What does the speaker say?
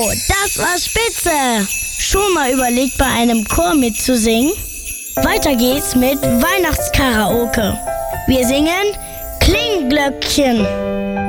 das war spitze! Schon mal überlegt, bei einem Chor mitzusingen? Weiter geht's mit Weihnachtskaraoke. Wir singen Klingglöckchen.